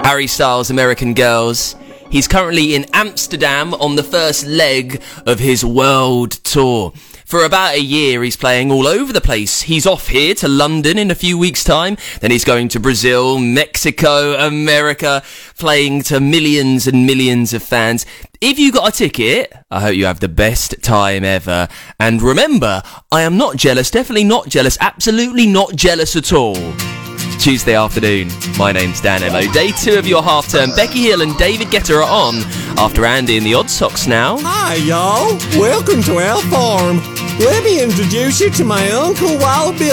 Harry Styles' American Girls. He's currently in Amsterdam on the first leg of his world tour. For about a year, he's playing all over the place. He's off here to London in a few weeks' time. Then he's going to Brazil, Mexico, America, playing to millions and millions of fans. If you got a ticket, I hope you have the best time ever. And remember, I am not jealous, definitely not jealous, absolutely not jealous at all. Tuesday afternoon, my name's Dan Emo. Day 2 of your half term. Becky Hill and David Guetta are on after Andy and the Odd Socks now. Hi y'all, welcome to our farm. Let me introduce you to my Uncle Wild Bill.